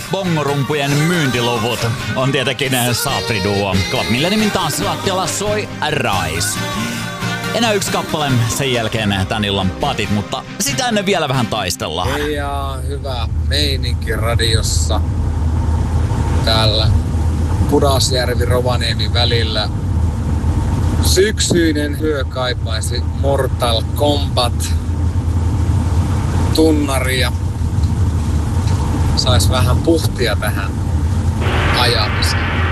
bongorumpujen myyntiluvut on tietenkin Sapri-duo. Club Milleniumin tanssilattialla soi Rise. Enää yksi kappale, sen jälkeen tän illan patit, mutta sitä ennen vielä vähän taistellaan. Ja hyvä meininki radiossa täällä Pudasjärvi-Rovaniemi välillä. Syksyinen yö kaipaisi Mortal Kombat tunnaria. Sais vähän puhtia tähän ajamiseen.